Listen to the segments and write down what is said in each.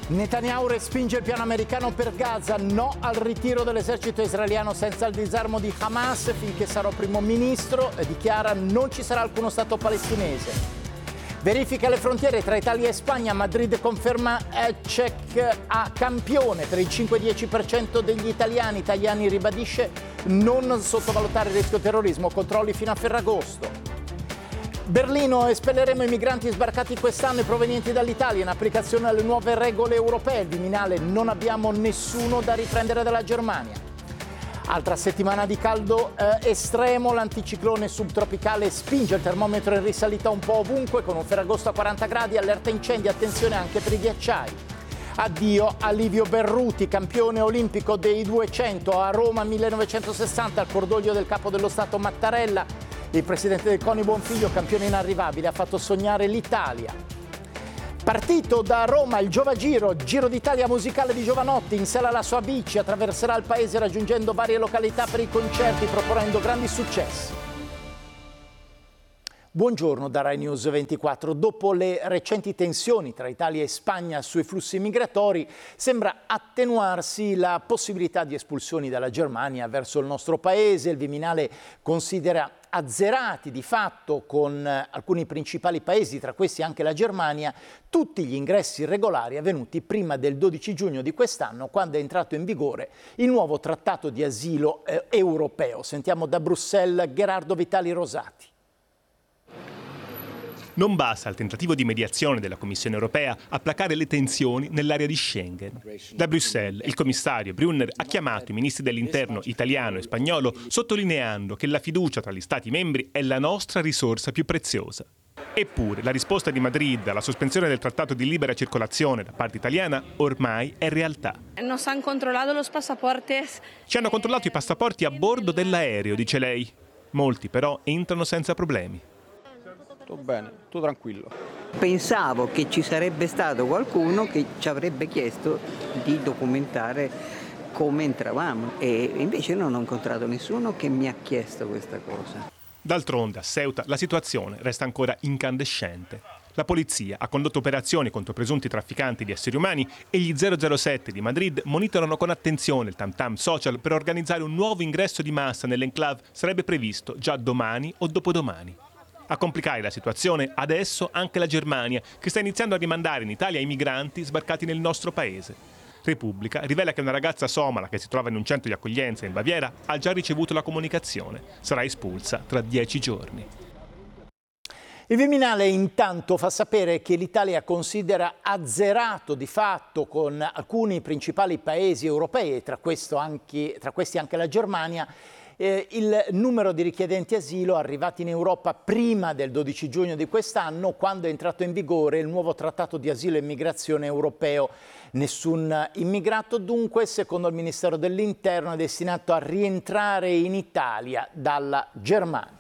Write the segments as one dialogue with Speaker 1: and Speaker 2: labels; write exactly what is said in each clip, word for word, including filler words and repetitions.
Speaker 1: Netanyahu respinge il piano americano per Gaza, no al ritiro dell'esercito israeliano senza il disarmo di Hamas finché sarò primo ministro, e dichiara non ci sarà alcuno stato palestinese. Verifica le frontiere tra Italia e Spagna, Madrid conferma check a campione per il cinque dieci per cento degli italiani. Tajani ribadisce non sottovalutare il rischio terrorismo, controlli fino a Ferragosto. Berlino, espelleremo i migranti sbarcati quest'anno e provenienti dall'Italia in applicazione alle nuove regole europee. Il Viminale, non abbiamo nessuno da riprendere dalla Germania. Altra settimana di caldo eh, estremo, l'anticiclone subtropicale spinge il termometro in risalita un po' ovunque con un Ferragosto a quaranta gradi, allerta incendi, attenzione anche per i ghiacciai. Addio a Livio Berruti, campione olimpico dei duecento a Roma millenovecentosessanta, al cordoglio del capo dello Stato Mattarella. Il presidente del CONI Bonfiglio, campione inarrivabile, ha fatto sognare l'Italia. Partito da Roma il Giovagiro, Giro d'Italia musicale di Giovanotti, in sella la sua bici, attraverserà il paese raggiungendo varie località per i concerti, proponendo grandi successi. Buongiorno da Rai News ventiquattro. Dopo le recenti tensioni tra Italia e Spagna sui flussi migratori, sembra attenuarsi la possibilità di espulsioni dalla Germania verso il nostro paese. Il Viminale considera azzerati di fatto con alcuni principali paesi, tra questi anche la Germania, tutti gli ingressi irregolari avvenuti prima del dodici giugno di quest'anno, quando è entrato in vigore il nuovo trattato di asilo eh, europeo. Sentiamo da Bruxelles Gerardo Vitali Rosati.
Speaker 2: Non basta il tentativo di mediazione della Commissione europea a placare le tensioni nell'area di Schengen. Da Bruxelles, il commissario Brunner ha chiamato i ministri dell'interno italiano e spagnolo, sottolineando che la fiducia tra gli Stati membri è la nostra risorsa più preziosa. Eppure, la risposta di Madrid alla sospensione del trattato di libera circolazione da parte italiana ormai è realtà.
Speaker 3: Nos han controlato los pasaportes.
Speaker 2: Ci hanno controllato i passaporti a bordo dell'aereo, dice lei. Molti però entrano senza problemi.
Speaker 4: Tutto bene, tutto tranquillo.
Speaker 5: Pensavo che ci sarebbe stato qualcuno che ci avrebbe chiesto di documentare come entravamo e invece non ho incontrato nessuno che mi ha chiesto questa cosa.
Speaker 2: D'altronde a Ceuta la situazione resta ancora incandescente. La polizia ha condotto operazioni contro presunti trafficanti di esseri umani e gli zero zero sette di Madrid monitorano con attenzione il tam-tam social per organizzare un nuovo ingresso di massa nell'enclave, sarebbe previsto già domani o dopodomani. A complicare la situazione adesso anche la Germania, che sta iniziando a rimandare in Italia i migranti sbarcati nel nostro paese. Repubblica rivela che una ragazza somala che si trova in un centro di accoglienza in Baviera ha già ricevuto la comunicazione. Sarà espulsa tra dieci giorni.
Speaker 1: Il Viminale intanto fa sapere che l'Italia considera azzerato di fatto con alcuni principali paesi europei, e tra, questo anche, tra questi anche la Germania, Eh, il numero di richiedenti asilo arrivati in Europa prima del dodici giugno di quest'anno, quando è entrato in vigore il nuovo trattato di asilo e immigrazione europeo. Nessun immigrato dunque, secondo il Ministero dell'Interno, è destinato a rientrare in Italia dalla Germania.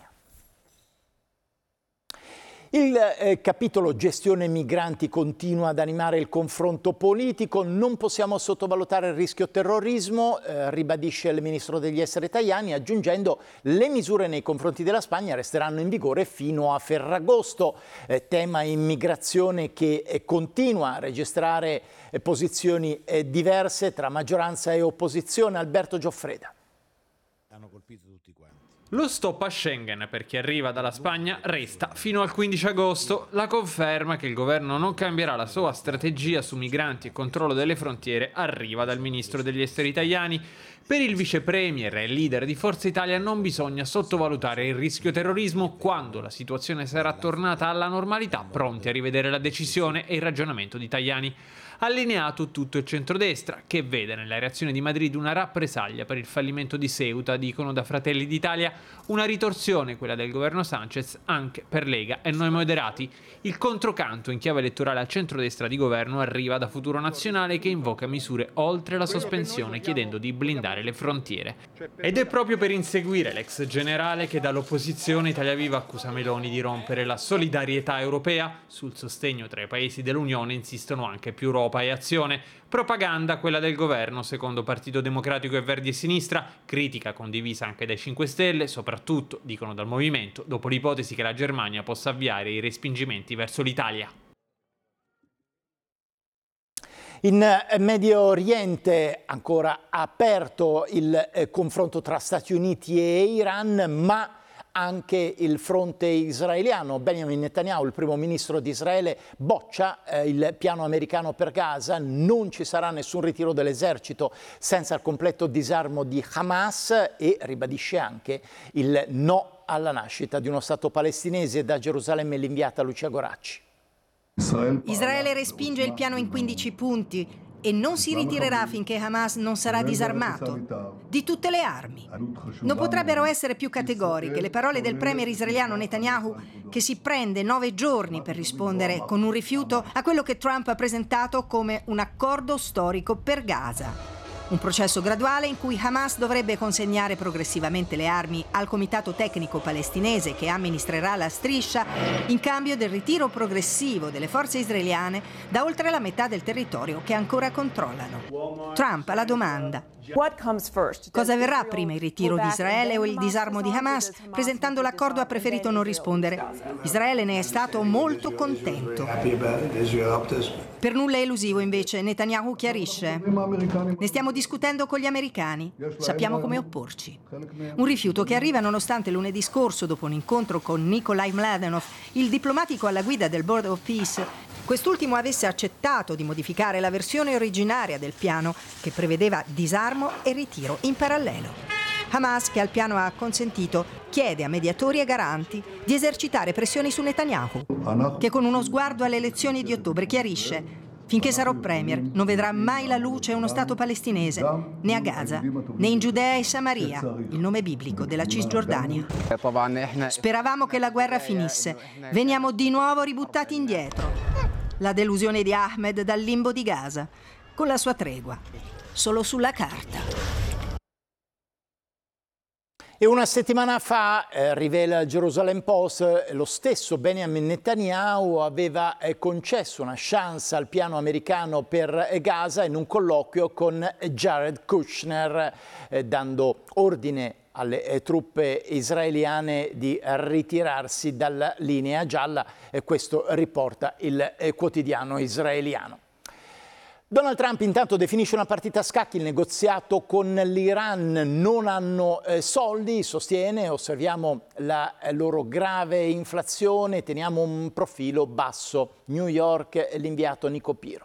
Speaker 1: Il eh, capitolo gestione migranti continua ad animare il confronto politico. Non possiamo sottovalutare il rischio terrorismo, eh, ribadisce il ministro degli esteri Tajani, aggiungendo le misure nei confronti della Spagna resteranno in vigore fino a Ferragosto. Eh, tema immigrazione che eh, continua a registrare eh, posizioni eh, diverse tra maggioranza e opposizione. Alberto Gioffreda.
Speaker 6: Hanno colpito tutti quanti.
Speaker 7: Lo stop a Schengen per chi arriva dalla Spagna resta fino al quindici agosto. La conferma che il governo non cambierà la sua strategia su migranti e controllo delle frontiere arriva dal ministro degli esteri Tajani. Per il vice premier e leader di Forza Italia non bisogna sottovalutare il rischio terrorismo. Quando la situazione sarà tornata alla normalità, pronti a rivedere la decisione e il ragionamento di Tajani. Allineato tutto il centrodestra, che vede nella reazione di Madrid una rappresaglia per il fallimento di Ceuta, dicono da Fratelli d'Italia, una ritorsione, quella del governo Sánchez, anche per Lega e Noi Moderati. Il controcanto in chiave elettorale al centrodestra di governo arriva da Futuro Nazionale, che invoca misure oltre la sospensione, chiedendo di blindare le frontiere. Ed è proprio per inseguire l'ex generale che dall'opposizione Italia Viva accusa Meloni di rompere la solidarietà europea. Sul sostegno tra i paesi dell'Unione insistono anche più Europa e Azione. Propaganda quella del governo, secondo Partito Democratico e Verdi e Sinistra, critica condivisa anche dai cinque Stelle, soprattutto, dicono dal Movimento, dopo l'ipotesi che la Germania possa avviare i respingimenti verso l'Italia.
Speaker 1: In Medio Oriente ancora aperto il eh, confronto tra Stati Uniti e Iran, ma anche il fronte israeliano. Benjamin Netanyahu, il primo ministro di Israele, boccia eh, il piano americano per Gaza. Non ci sarà nessun ritiro dell'esercito senza il completo disarmo di Hamas e ribadisce anche il no alla nascita di uno Stato palestinese. Da Gerusalemme l'inviata Lucia Goracci.
Speaker 8: Israele respinge il piano in quindici punti e non si ritirerà finché Hamas non sarà disarmato di tutte le armi. Non potrebbero essere più categoriche le parole del premier israeliano Netanyahu, che si prende nove giorni per rispondere con un rifiuto a quello che Trump ha presentato come un accordo storico per Gaza. Un processo graduale in cui Hamas dovrebbe consegnare progressivamente le armi al Comitato Tecnico Palestinese che amministrerà la striscia in cambio del ritiro progressivo delle forze israeliane da oltre la metà del territorio che ancora controllano. Trump ha la domanda: cosa verrà prima, il ritiro di Israele o il disarmo di Hamas? Presentando l'accordo ha preferito non rispondere. Israele ne è stato molto contento. Per nulla elusivo invece Netanyahu chiarisce: ne stiamo discutendo con gli americani, sappiamo come opporci. Un rifiuto che arriva nonostante lunedì scorso, dopo un incontro con Nikolai Mladenov, il diplomatico alla guida del Board of Peace, quest'ultimo avesse accettato di modificare la versione originaria del piano che prevedeva disarmo e ritiro in parallelo. Hamas, che al piano ha acconsentito, chiede a mediatori e garanti di esercitare pressioni su Netanyahu, che con uno sguardo alle elezioni di ottobre chiarisce: finché sarò premier non vedrà mai la luce uno Stato palestinese, né a Gaza, né in Giudea e Samaria, il nome biblico della Cisgiordania. Speravamo che la guerra finisse, veniamo di nuovo ributtati indietro. La delusione di Ahmed dal limbo di Gaza, con la sua tregua, solo sulla carta.
Speaker 1: E una settimana fa, eh, rivela il Jerusalem Post, lo stesso Benjamin Netanyahu aveva eh, concesso una chance al piano americano per eh, Gaza in un colloquio con Jared Kushner, eh, dando ordine alle eh, truppe israeliane di ritirarsi dalla linea gialla. E questo riporta il eh, quotidiano israeliano. Donald Trump intanto definisce una partita a scacchi il negoziato con l'Iran. Non hanno eh, soldi, sostiene, osserviamo la eh, loro grave inflazione, teniamo un profilo basso. New York, l'inviato Nico Piro.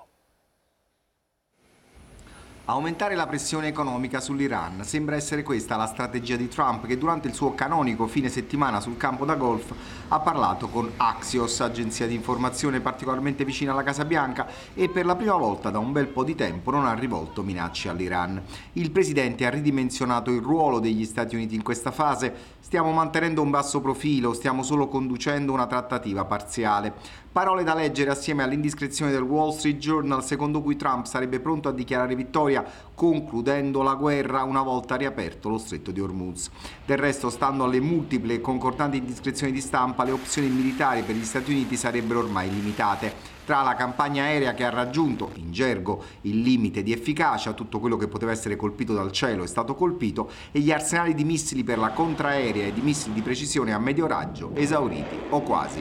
Speaker 9: Aumentare la pressione economica sull'Iran sembra essere questa la strategia di Trump, che durante il suo canonico fine settimana sul campo da golf ha parlato con Axios, agenzia di informazione particolarmente vicina alla Casa Bianca, e per la prima volta da un bel po' di tempo non ha rivolto minacce all'Iran. Il presidente ha ridimensionato il ruolo degli Stati Uniti in questa fase: stiamo mantenendo un basso profilo, stiamo solo conducendo una trattativa parziale. Parole da leggere assieme all'indiscrezione del Wall Street Journal, secondo cui Trump sarebbe pronto a dichiarare vittoria concludendo la guerra una volta riaperto lo stretto di Hormuz. Del resto, stando alle multiple e concordanti indiscrezioni di stampa, le opzioni militari per gli Stati Uniti sarebbero ormai limitate. Tra la campagna aerea, che ha raggiunto, in gergo, il limite di efficacia, tutto quello che poteva essere colpito dal cielo è stato colpito, e gli arsenali di missili per la contraerea e di missili di precisione a medio raggio esauriti o quasi.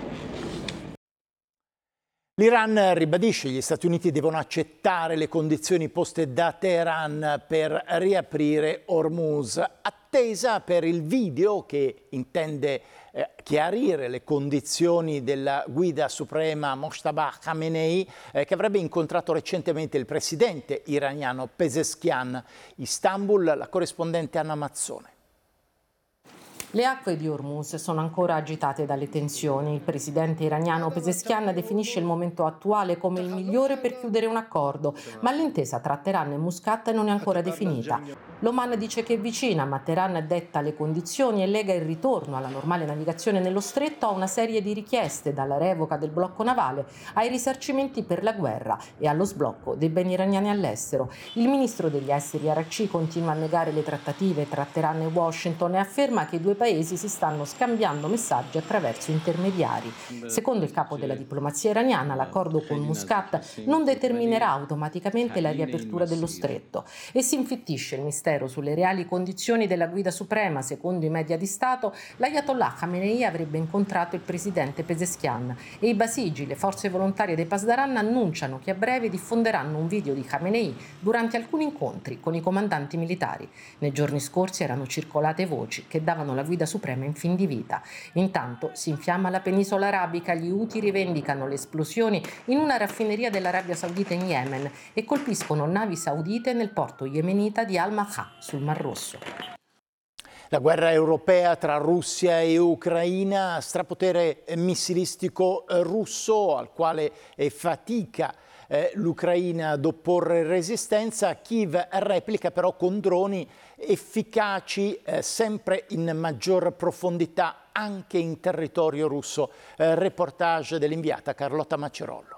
Speaker 1: L'Iran ribadisce che gli Stati Uniti devono accettare le condizioni poste da Teheran per riaprire Hormuz, attesa per il video che intende eh, chiarire le condizioni della guida suprema Mojtaba Khamenei, eh, che avrebbe incontrato recentemente il presidente iraniano Pezeshkian. Istanbul, la corrispondente Anna Mazzone.
Speaker 10: Le acque di Hormuz sono ancora agitate dalle tensioni. Il presidente iraniano Pezeshkian definisce il momento attuale come il migliore per chiudere un accordo, ma l'intesa tra Teheran e Muscat non è ancora definita. L'Oman dice che è vicina, ma Teheran detta le condizioni e lega il ritorno alla normale navigazione nello stretto a una serie di richieste, dalla revoca del blocco navale ai risarcimenti per la guerra e allo sblocco dei beni iraniani all'estero. Il ministro degli esteri Araghchi continua a negare le trattative tra Teheran e Washington e afferma che i due paesi paesi si stanno scambiando messaggi attraverso intermediari. Secondo il capo della diplomazia iraniana, l'accordo con Muscat non determinerà automaticamente la riapertura dello stretto e si infittisce il mistero sulle reali condizioni della guida suprema. Secondo i media di Stato, l'Ayatollah Khamenei avrebbe incontrato il presidente Pezeshkian e i Basigi, le forze volontarie dei Pasdaran, annunciano che a breve diffonderanno un video di Khamenei durante alcuni incontri con i comandanti militari. Nei giorni scorsi erano circolate voci che davano la guida suprema in fin di vita. Intanto si infiamma la penisola arabica, gli Houthi rivendicano le esplosioni in una raffineria dell'Arabia Saudita in Yemen e colpiscono navi saudite nel porto yemenita di Al-Makha sul Mar Rosso.
Speaker 1: La guerra europea tra Russia e Ucraina, strapotere missilistico russo al quale fatica eh, l'Ucraina ad opporre resistenza. Kiev replica però con droni efficaci eh, sempre in maggior profondità anche in territorio russo. Eh, reportage dell'inviata Carlotta Macerollo.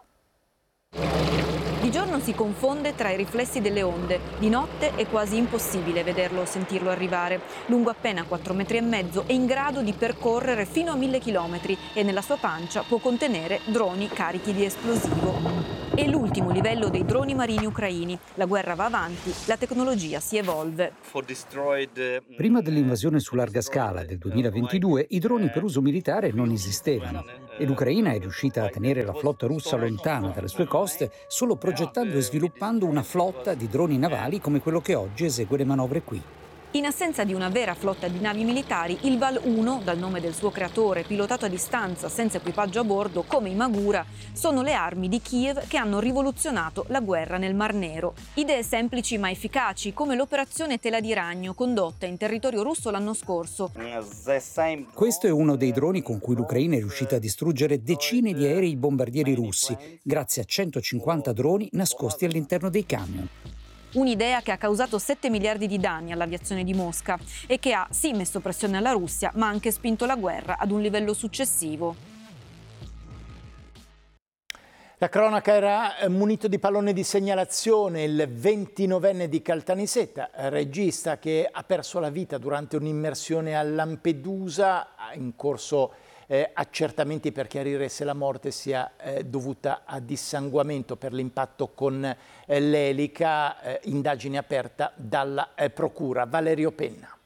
Speaker 11: Di giorno si confonde tra i riflessi delle onde, di notte è quasi impossibile vederlo o sentirlo arrivare. Lungo appena quattro metri e mezzo, è in grado di percorrere fino a mille chilometri e nella sua pancia può contenere droni carichi di esplosivo. È l'ultimo livello dei droni marini ucraini. La guerra va avanti, la tecnologia si evolve.
Speaker 12: Prima dell'invasione su larga scala del duemilaventidue, i droni per uso militare non esistevano e l'Ucraina è riuscita a tenere la flotta russa lontana dalle sue coste solo progettando e sviluppando una flotta di droni navali come quello che oggi esegue le manovre qui.
Speaker 11: In assenza di una vera flotta di navi militari, il Val uno, dal nome del suo creatore, pilotato a distanza senza equipaggio a bordo, come i Magura, sono le armi di Kiev che hanno rivoluzionato la guerra nel Mar Nero. Idee semplici ma efficaci, come l'operazione Tela di Ragno, condotta in territorio russo l'anno scorso.
Speaker 12: Questo è uno dei droni con cui l'Ucraina è riuscita a distruggere decine di aerei bombardieri russi, grazie a centocinquanta droni nascosti all'interno dei camion.
Speaker 11: Un'idea che ha causato sette miliardi di danni all'aviazione di Mosca e che ha sì messo pressione alla Russia, ma anche spinto la guerra ad un livello successivo.
Speaker 1: La cronaca era munito di pallone di segnalazione, il ventinovenne di Caltanissetta, regista che ha perso la vita durante un'immersione a Lampedusa, in corso Eh, accertamenti per chiarire se la morte sia eh, dovuta a dissanguamento per l'impatto con eh, l'elica, eh, indagine aperta dalla eh, Procura. Valerio Penna.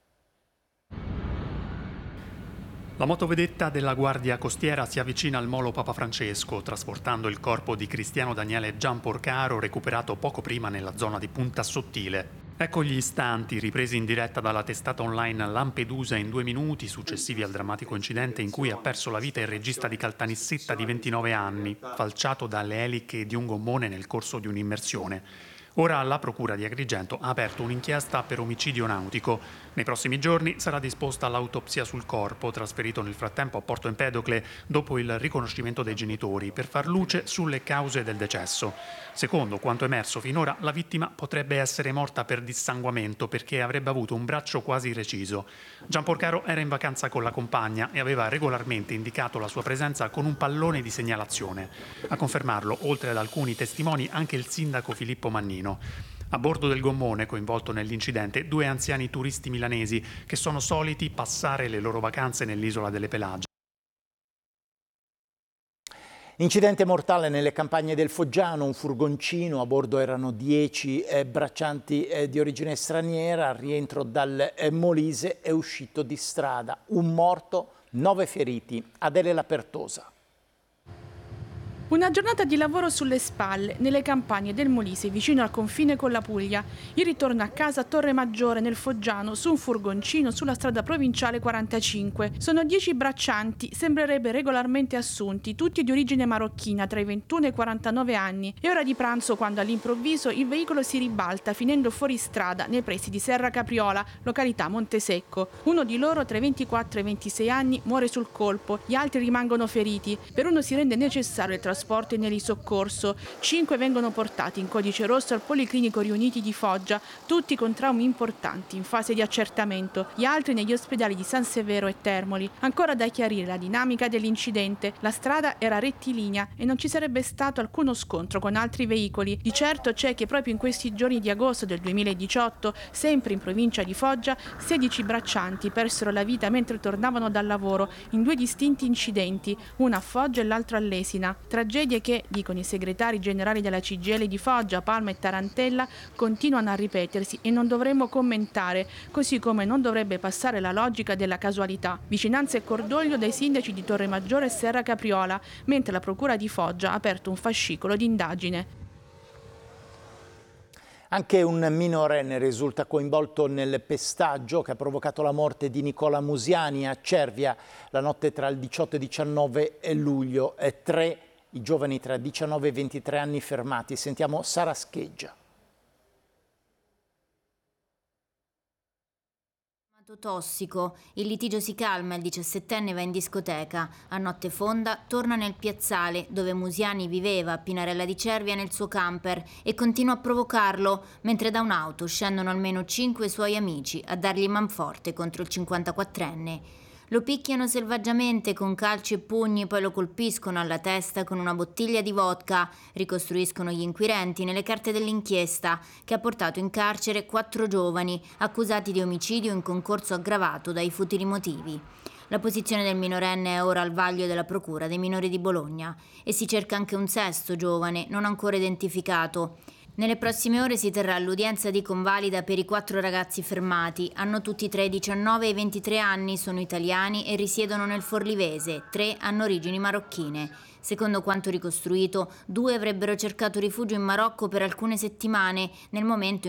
Speaker 13: La motovedetta della Guardia Costiera si avvicina al molo Papa Francesco, trasportando il corpo di Cristiano Daniele Gianporcaro, recuperato poco prima nella zona di Punta Sottile. Ecco gli istanti ripresi in diretta dalla testata online Lampedusa in due minuti, successivi al drammatico incidente in cui ha perso la vita il regista di Caltanissetta di ventinove anni, falciato dalle eliche di un gommone nel corso di un'immersione. Ora la Procura di Agrigento ha aperto un'inchiesta per omicidio nautico. Nei prossimi giorni sarà disposta l'autopsia sul corpo, trasferito nel frattempo a Porto Empedocle dopo il riconoscimento dei genitori, per far luce sulle cause del decesso. Secondo quanto emerso finora, la vittima potrebbe essere morta per dissanguamento perché avrebbe avuto un braccio quasi reciso. Gianporcaro era in vacanza con la compagna e aveva regolarmente indicato la sua presenza con un pallone di segnalazione. A confermarlo, oltre ad alcuni testimoni, anche il sindaco Filippo Mannino. A bordo del gommone coinvolto nell'incidente due anziani turisti milanesi che sono soliti passare le loro vacanze nell'isola delle Pelagie.
Speaker 1: Incidente mortale nelle campagne del Foggiano, un furgoncino, a bordo erano dieci eh, braccianti eh, di origine straniera, al rientro dal eh, Molise è uscito di strada, un morto, nove feriti. Adele Lapertosa.
Speaker 14: Una giornata di lavoro sulle spalle, nelle campagne del Molise, vicino al confine con la Puglia. Il ritorno a casa a Torre Maggiore, nel Foggiano, su un furgoncino sulla strada provinciale quarantacinque. Sono dieci braccianti, sembrerebbe regolarmente assunti, tutti di origine marocchina, tra i ventuno e i quarantanove anni. È ora di pranzo quando all'improvviso il veicolo si ribalta, finendo fuori strada, nei pressi di Serra Capriola, località Montesecco. Uno di loro, tra i ventiquattro e i ventisei anni, muore sul colpo, gli altri rimangono feriti. Per uno si rende necessario il trasporto trasporto e nell'isoccorso. Cinque vengono portati in codice rosso al Policlinico Riuniti di Foggia, tutti con traumi importanti in fase di accertamento, gli altri negli ospedali di San Severo e Termoli. Ancora da chiarire la dinamica dell'incidente. La strada era rettilinea e non ci sarebbe stato alcuno scontro con altri veicoli. Di certo c'è che proprio in questi giorni di agosto del duemiladiciotto, sempre in provincia di Foggia, sedici braccianti persero la vita mentre tornavano dal lavoro in due distinti incidenti, una a Foggia e l'altro a Lesina. Tragedie che, dicono i segretari generali della C G I L di Foggia, Palma e Tarantella, continuano a ripetersi e non dovremmo commentare, così come non dovrebbe passare la logica della casualità. Vicinanza e cordoglio dai sindaci di Torremaggiore e Serra Capriola, mentre la Procura di Foggia ha aperto un fascicolo di indagine.
Speaker 1: Anche un minorenne risulta coinvolto nel pestaggio che ha provocato la morte di Nicola Musiani a Cervia la notte tra il diciotto e diciannove luglio. E tre i giovani tra diciannove e ventitré anni fermati. Sentiamo Sara Scheggia.
Speaker 15: Tossico. Il litigio si calma, il diciassettenne va in discoteca. A notte fonda torna nel piazzale dove Musiani viveva a Pinarella di Cervia nel suo camper e continua a provocarlo, mentre da un'auto scendono almeno cinque suoi amici a dargli manforte contro il cinquantaquattrenne. Lo picchiano selvaggiamente con calci e pugni, poi lo colpiscono alla testa con una bottiglia di vodka, ricostruiscono gli inquirenti nelle carte dell'inchiesta, che ha portato in carcere quattro giovani accusati di omicidio in concorso aggravato dai futili motivi. La posizione del minorenne è ora al vaglio della Procura dei minori di Bologna e si cerca anche un sesto giovane non ancora identificato. Nelle prossime ore si terrà l'udienza di convalida per i quattro ragazzi fermati. Hanno tutti tra i diciannove e i ventitré anni, sono italiani e risiedono nel Forlivese. Tre hanno origini marocchine. Secondo quanto ricostruito, due avrebbero cercato rifugio in Marocco per alcune settimane, nel momento